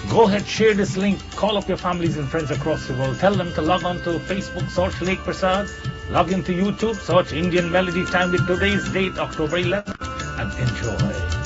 Go ahead, share this link, call up your families and friends across the world. Tell them to log on to Facebook, search Lake Prasad, log into YouTube, search Indian Melody Time with today's date, October 11th, and enjoy.